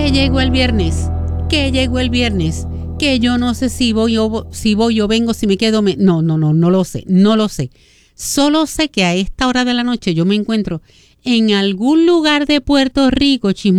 que llegó el viernes, que yo no sé si voy o vengo, si me quedo, no lo sé. Solo sé que a esta hora de la noche yo me encuentro en algún lugar de Puerto Rico,